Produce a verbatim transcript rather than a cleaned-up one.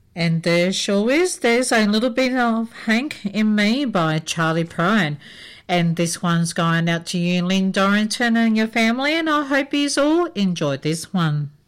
And there sure is. There's a little bit of Hank in Me by Charlie Pride. And this one's going out to you, Lynn Dorrington, and your family, and I hope you all enjoyed this one.